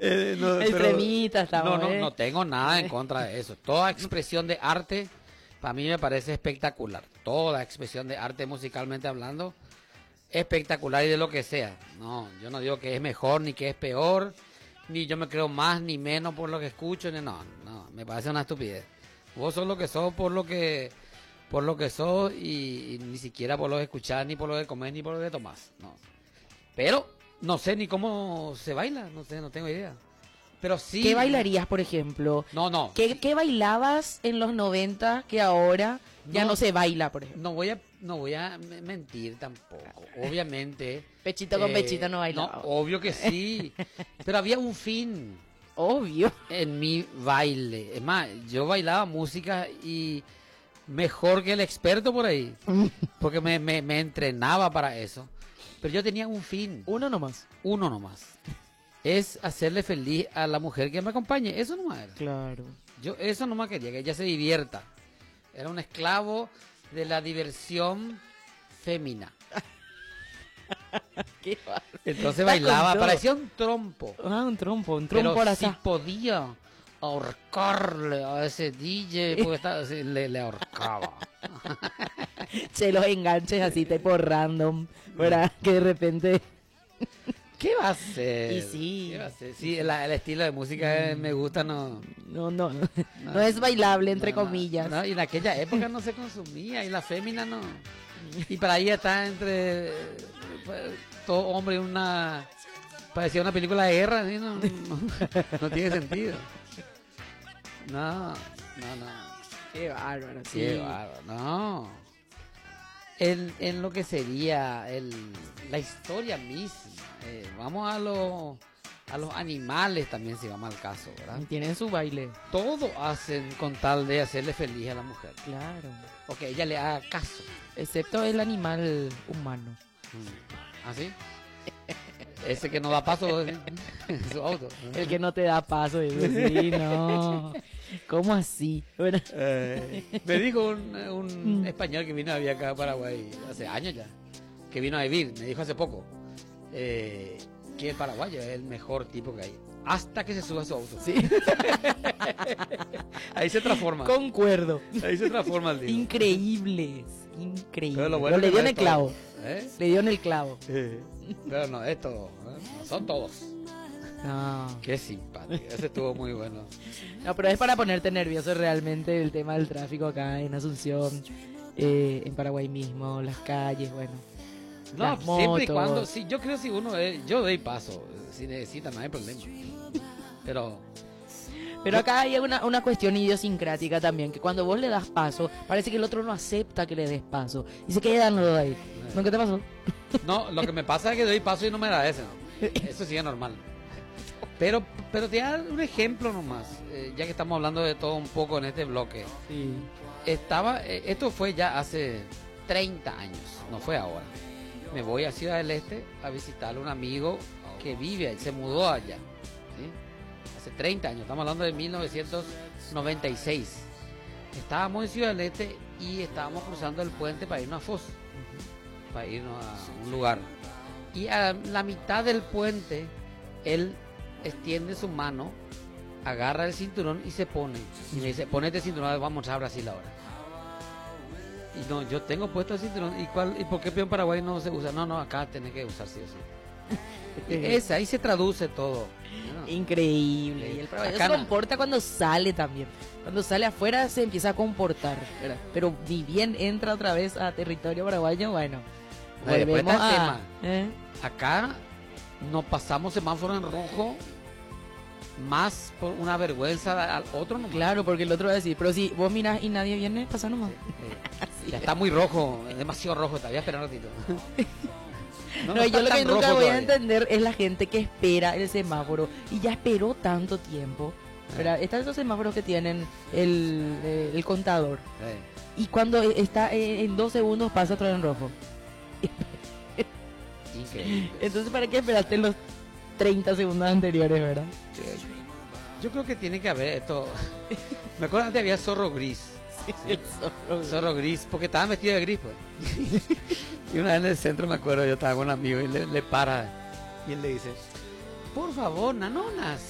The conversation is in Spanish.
No, El pero- cremita estaba. no tengo nada en contra de eso. Toda expresión de arte, para mí me parece espectacular. Toda expresión de arte musicalmente hablando, espectacular y de lo que sea. No, yo no digo que es mejor ni que es peor, ni yo me creo más ni menos por lo que escucho, ni no, me parece una estupidez. Vos sos lo que sos por lo que sos y ni siquiera por lo que escuchás, ni por lo que comés, ni por lo que tomás. No. Pero no sé ni cómo se baila, no sé, no tengo idea. Pero sí. ¿Qué bailarías, por ejemplo? No. ¿Qué bailabas en los 90 que ahora ya no se baila, por ejemplo? No voy a mentir tampoco. Obviamente. Pechito con pechito no bailaba. No, obvio que sí. Pero había un fin Obvio. en mi baile. Es más, yo bailaba música y mejor que el experto por ahí. Porque me entrenaba para eso. Pero yo tenía un fin. Uno nomás. Uno nomás. Es hacerle feliz a la mujer que me acompañe. Eso nomás era. Claro. Yo eso nomás quería, que ella se divierta. Era un esclavo de la diversión fémina. Qué bárbaro. Entonces Está bailaba, con todo. parecía un trompo. Un trompo Pero por si acá. podía ahorcarle a ese DJ, porque le ahorcaba. Che, los enganches así, tipo random, ¿verdad? Que de repente... ¿Qué va a hacer? Y sí. ¿Qué va a hacer? Sí, el estilo de música me gusta, no. No es bailable, entre comillas. No, y en aquella época no se consumía, y la fémina no. Y para ahí está entre todo hombre una. Parecía una película de guerra, ¿sí? No tiene sentido. No. Qué bárbaro, sí. Qué bárbaro, no. En lo que sería la historia misma. Vamos a los animales también, si vamos al caso, ¿verdad? Y tienen su baile. Todo hacen con tal de hacerle feliz a la mujer. Claro. O que ella le haga caso. Excepto el animal humano. ¿Así? Ese que no da paso en su auto. El que no te da paso. Eso sí, no. ¿Cómo así? Bueno, Me dijo un español que vino a vivir acá a Paraguay hace años ya, que vino a vivir, me dijo hace poco, que el paraguayo es el mejor tipo que hay, hasta que se suba a su auto. sí. Ahí se transforma. Concuerdo. Ahí se transforma el tipo. Increíbles. Increíble. Pero lo bueno le que dio no en es el clavo. todo, ¿eh? Le dio en el clavo. Pero no, esto, no son todos. No. Qué simpático, ese estuvo muy bueno. No, pero es para ponerte nervioso realmente el tema del tráfico acá en Asunción, en Paraguay mismo, las calles, bueno. No, las siempre y motos. cuando, sí, yo creo que si uno yo doy paso, si necesita no hay problema. Pero acá hay una cuestión idiosincrática también, que cuando vos le das paso, parece que el otro no acepta que le des paso. Y se quedan los dos ahí. ¿No? ¿Qué te pasó? no, lo que me pasa es que doy paso y no me agradece, ¿no? Eso sí es normal. Pero te voy a dar un ejemplo nomás, ya que estamos hablando de todo un poco en este bloque. Sí. Esto fue ya hace 30 años, no fue ahora. Me voy a Ciudad del Este a visitar a un amigo que vive ahí, se mudó allá, ¿sí? Hace 30 años, estamos hablando de 1996. Estábamos en Ciudad del Este y estábamos cruzando el puente para irnos a Foz, para irnos a un lugar. Y a la mitad del puente, él extiende su mano, agarra el cinturón y se pone. Y me dice, ponete el cinturón, vamos a Brasil ahora. Y no, yo tengo puesto el cinturón. ¿Y por qué en Paraguay no se usa? No, acá tenés que usar sí o sí. Ahí se traduce todo. ¿No? Increíble. Y el paraguayo Acá se comporta cuando sale también. Cuando sale afuera se empieza a comportar, ¿verdad? Pero ni bien entra otra vez a territorio paraguayo, bueno. No, y después volvemos está el a... tema. Acá no pasamos semáforo en rojo más por una vergüenza al otro nomás. Claro, porque el otro va a decir, pero si vos mirás y nadie viene, pasa nomás. Ya está muy rojo, demasiado rojo, todavía espera un ratito. No, está yo lo que tan nunca rojo voy a todavía. entender es la gente que espera el semáforo y ya esperó tanto tiempo. ¿Verdad? Están esos semáforos que tienen el contador. Y cuando está en 2 segundos pasa otra vez en rojo. Increíble. Entonces, ¿para qué esperaste los 30 segundos anteriores, verdad? Yo creo que tiene que haber esto. Me acuerdo antes había zorro gris. El Zorro gris, porque estaban vestidos de gris, pues. Y una vez en el centro me acuerdo, yo estaba con un amigo y le para y él le dice, por favor, nanonas,